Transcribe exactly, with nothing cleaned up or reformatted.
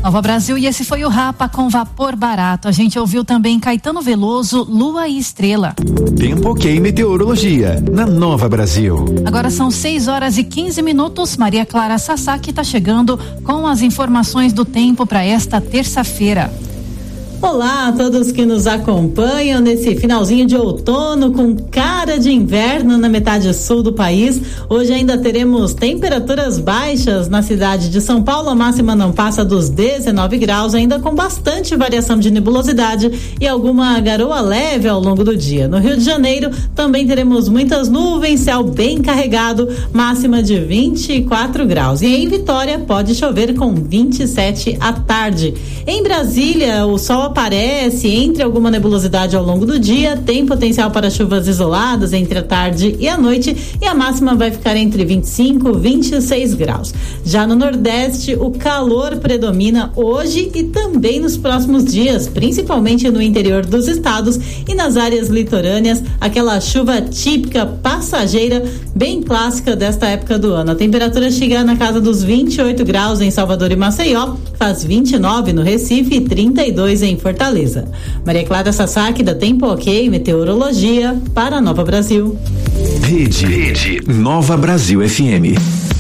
Nova Brasil, e esse foi o Rapa com Vapor Barato. A gente ouviu também Caetano Veloso, Lua e Estrela. Tempo ok, meteorologia, na Nova Brasil. Agora são seis horas e quinze minutos. Maria Clara Sasaki está chegando com as informações do tempo para esta terça-feira. Olá a todos que nos acompanham nesse finalzinho de outono com cara de inverno na metade sul do país. Hoje ainda teremos temperaturas baixas na cidade de São Paulo. A máxima não passa dos dezenove graus, ainda com bastante variação de nebulosidade e alguma garoa leve ao longo do dia. No Rio de Janeiro também teremos muitas nuvens, céu bem carregado, máxima de vinte e quatro graus. E em Vitória pode chover com vinte e sete à tarde. Em Brasília, o sol aparece entre alguma nebulosidade ao longo do dia, tem potencial para chuvas isoladas entre a tarde e a noite, e a máxima vai ficar entre vinte e cinco e vinte e seis graus. Já no Nordeste, o calor predomina hoje e também nos próximos dias, principalmente no interior dos estados e nas áreas litorâneas, aquela chuva típica, passageira, bem clássica desta época do ano. A temperatura chega na casa dos vinte e oito graus em Salvador e Maceió, faz vinte e nove no Recife e trinta e dois em Fortaleza. Maria Clara Sasaki, da Tempo Ok Meteorologia, para Nova Brasil. Rede, Rede Nova Brasil F M.